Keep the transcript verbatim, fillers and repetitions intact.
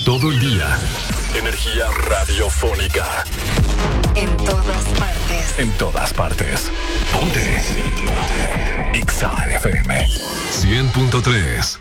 Todo el día. Energía radiofónica. En todas partes. En todas partes. Ponte. Exa F M cien punto tres.